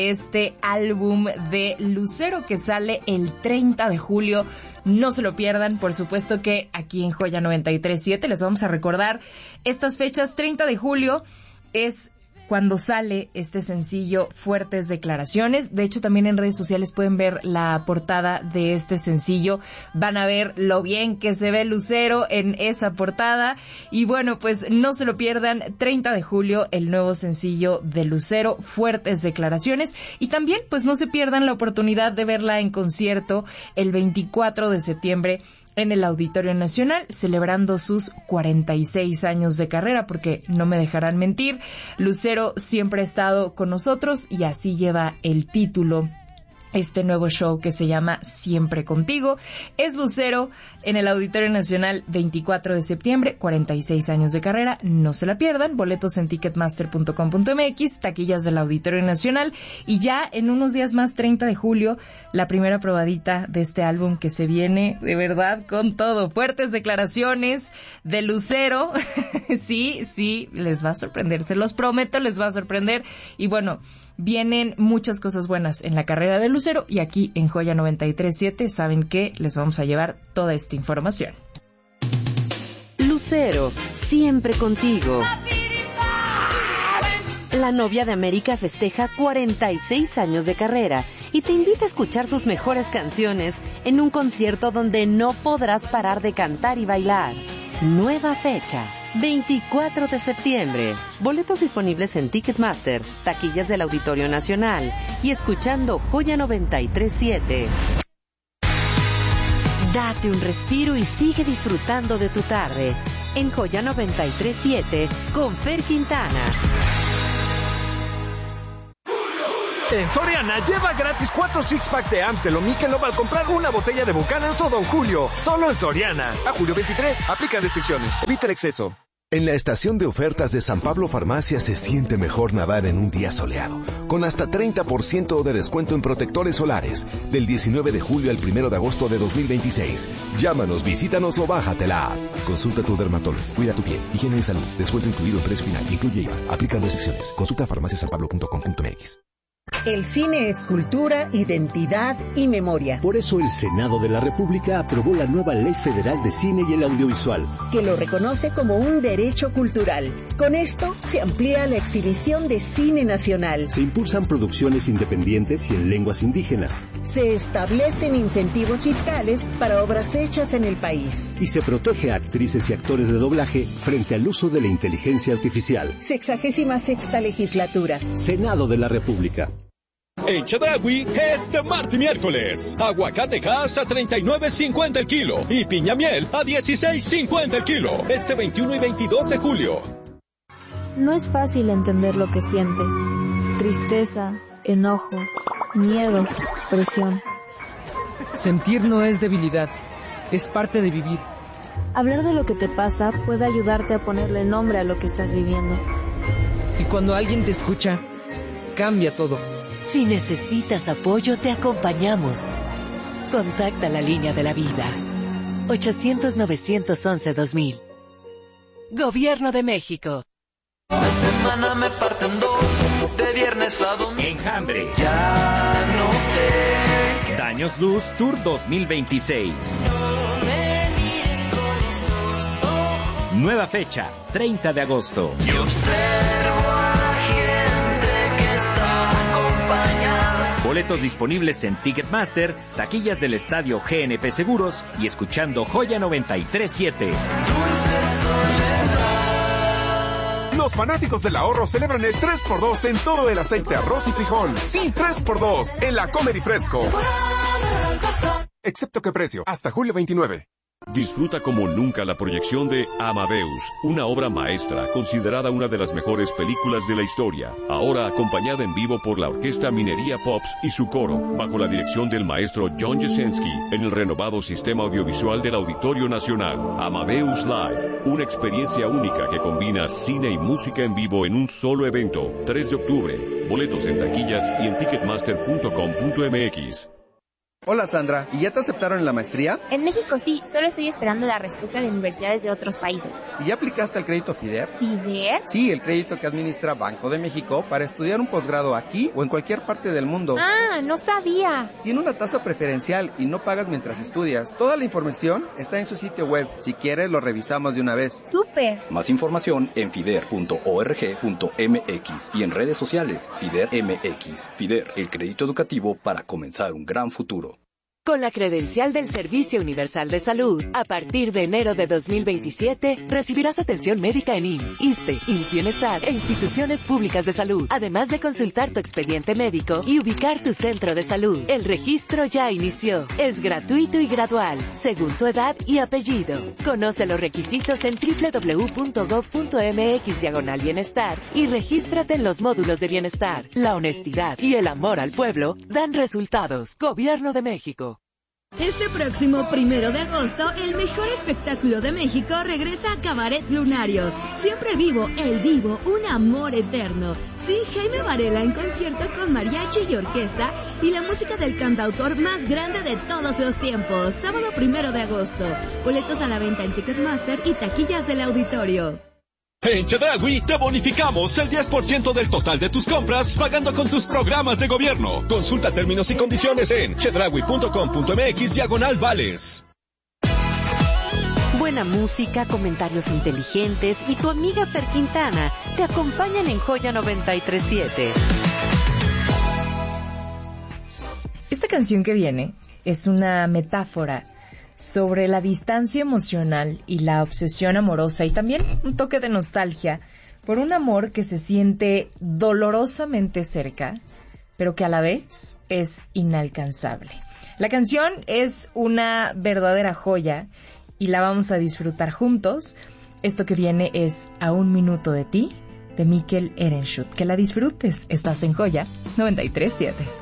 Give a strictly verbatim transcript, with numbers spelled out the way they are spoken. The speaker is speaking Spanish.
Este álbum de Lucero que sale el treinta de julio. No se lo pierdan, por supuesto que aquí en Joya noventa y tres punto siete les vamos a recordar estas fechas. Treinta de julio es cuando sale este sencillo Fuertes Declaraciones. De hecho, también en redes sociales pueden ver la portada de este sencillo. Van a ver lo bien que se ve Lucero en esa portada. Y bueno, pues no se lo pierdan. treinta de julio, el nuevo sencillo de Lucero, Fuertes Declaraciones. Y también, pues no se pierdan la oportunidad de verla en concierto el veinticuatro de septiembre en el Auditorio Nacional, celebrando sus cuarenta y seis años de carrera, porque no me dejarán mentir, Lucero siempre ha estado con nosotros y así lleva el título este nuevo show que se llama Siempre Contigo. Es Lucero en el Auditorio Nacional, veinticuatro de septiembre, cuarenta y seis años de carrera, no se la pierdan. Boletos en ticketmaster punto com punto m x, taquillas del Auditorio Nacional, y ya en unos días más, treinta de julio, la primera probadita de este álbum que se viene de verdad con todo. Fuertes Declaraciones de Lucero. Sí, sí, les va a sorprender, se los prometo, les va a sorprender. Y bueno, vienen muchas cosas buenas en la carrera de Lucero, y aquí en Joya noventa y tres punto siete saben que les vamos a llevar toda esta información. Lucero, siempre contigo. La novia de América festeja cuarenta y seis años de carrera y te invita a escuchar sus mejores canciones en un concierto donde no podrás parar de cantar y bailar. Nueva fecha, veinticuatro de septiembre. Boletos disponibles en Ticketmaster, taquillas del Auditorio Nacional y escuchando Joya noventa y tres punto siete. Date un respiro y sigue disfrutando de tu tarde en Joya noventa y tres punto siete con Fer Quintana. En Soriana, lleva gratis cuatro six-pack de Amstel Michelob al comprar una botella de Buchanan's o Don Julio. Solo en Soriana. A julio veintitrés. Aplica restricciones. Evita el exceso. En la estación de ofertas de San Pablo Farmacia se siente mejor nadar en un día soleado, con hasta treinta por ciento de descuento en protectores solares, del diecinueve de julio al primero de agosto de dos mil veintiséis. Llámanos, visítanos o bájate la app. Consulta a tu dermatólogo. Cuida tu piel. Higiene de salud. Descuento incluido en precio final. Incluye I V A. Aplican restricciones. Consulta farmacia san pablo punto com punto m x. El cine es cultura, identidad y memoria. Por eso el Senado de la República aprobó la nueva Ley Federal de Cine y el Audiovisual, que lo reconoce como un derecho cultural. Con esto se amplía la exhibición de cine nacional. Se impulsan producciones independientes y en lenguas indígenas. Se establecen incentivos fiscales para obras hechas en el país. Y se protege a actrices y actores de doblaje frente al uso de la inteligencia artificial. Sexagésima sexta legislatura. Senado de la República. En Chedraui, este martes y miércoles, aguacate Hass a treinta y nueve cincuenta el kilo y piña miel a dieciséis cincuenta el kilo, este veintiuno y veintidós de julio. No es fácil entender lo que sientes. Tristeza, enojo, miedo, presión. Sentir no es debilidad, es parte de vivir. Hablar de lo que te pasa puede ayudarte a ponerle nombre a lo que estás viviendo. Y cuando alguien te escucha, cambia todo. Si necesitas apoyo, te acompañamos. Contacta la línea de la vida. ochocientos, novecientos once, dos mil. Gobierno de México. La semana me parten dos, de viernes a domingo. Enjambre. Ya no sé. Daños Luz Tour dos mil veintiséis. No me mires con esos ojos. Nueva fecha, treinta de agosto. Y observo a la gente que está acompañada. Boletos disponibles en Ticketmaster, taquillas del estadio G N P Seguros y escuchando Joya noventa y tres punto siete. Dulce soledad. Los fanáticos del ahorro celebran el tres por dos en todo el aceite, arroz y frijol. Sí, tres por dos en la Comer y Fresco. Excepto que precio, hasta julio veintinueve. Disfruta como nunca la proyección de Amadeus, una obra maestra considerada una de las mejores películas de la historia, ahora acompañada en vivo por la Orquesta Minería Pops y su coro, bajo la dirección del maestro John Jasensky, en el renovado sistema audiovisual del Auditorio Nacional. Amadeus Live, una experiencia única que combina cine y música en vivo en un solo evento, tres de octubre. Boletos en taquillas y en ticketmaster punto com punto m x. Hola Sandra, ¿y ya te aceptaron en la maestría? En México sí, solo estoy esperando la respuesta de universidades de otros países. ¿Y ya aplicaste al crédito FIDER? ¿FIDER? Sí, el crédito que administra Banco de México para estudiar un posgrado aquí o en cualquier parte del mundo. Ah, no sabía. Tiene una tasa preferencial y no pagas mientras estudias. Toda la información está en su sitio web. Si quieres, lo revisamos de una vez. ¡Súper! Más información en fider punto org punto m x y en redes sociales FIDER M X. FIDER, el crédito educativo para comenzar un gran futuro. Con la credencial del Servicio Universal de Salud, a partir de enero de dos mil veintisiete, recibirás atención médica en I M S S, ISSSTE, I M S S Bienestar e instituciones públicas de salud, además de consultar tu expediente médico y ubicar tu centro de salud. El registro ya inició. Es gratuito y gradual, según tu edad y apellido. Conoce los requisitos en doble u doble u doble u punto gob punto m x diagonal bienestar y regístrate en los módulos de bienestar. La honestidad y el amor al pueblo dan resultados. Gobierno de México. Este próximo primero de agosto, el mejor espectáculo de México regresa a Cabaret Lunario. Siempre vivo, el divo, un amor eterno. Sí, Jaime Varela en concierto con mariachi y orquesta y la música del cantautor más grande de todos los tiempos. Sábado primero de agosto. Boletos a la venta en Ticketmaster y taquillas del auditorio. En Chedraui te bonificamos el diez por ciento del total de tus compras pagando con tus programas de gobierno. Consulta términos y condiciones en chedraui punto com punto m x diagonal vales. Buena música, comentarios inteligentes y tu amiga Fer Quintana te acompañan en Joya noventa y tres siete. Esta canción que viene es una metáfora sobre la distancia emocional y la obsesión amorosa y también un toque de nostalgia por un amor que se siente dolorosamente cerca, pero que a la vez es inalcanzable. La canción es una verdadera joya y la vamos a disfrutar juntos. Esto que viene es A un minuto de ti, de Mikel Erenschut. Que la disfrutes. Estás en Joya noventa y tres siete.